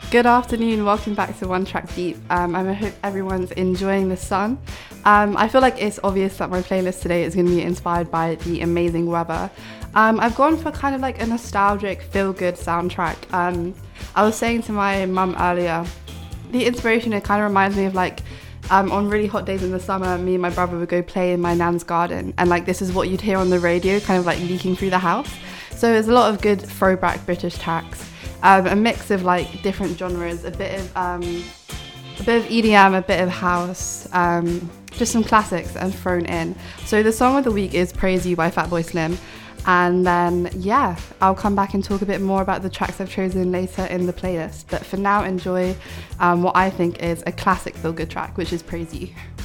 Good afternoon, welcome back to One Track Deep. I hope everyone's enjoying the sun. I feel like it's obvious that my playlist today is going to be inspired by the amazing weather. I've gone for kind of like a nostalgic, feel-good soundtrack. I was saying to my mum earlier, the inspiration, it kind of reminds me of like, on really hot days in the summer, me and my brother would go play in my nan's garden, and like this is what you'd hear on the radio, kind of like leaking through the house. So there's a lot of good throwback British tracks. A mix of like different genres, a bit of EDM, a bit of house, just some classics and thrown in. So the song of the week is Praise You by Fatboy Slim. And then, I'll come back and talk a bit more about the tracks I've chosen later in the playlist. But for now, enjoy what I think is a classic feel-good track, which is Praise You.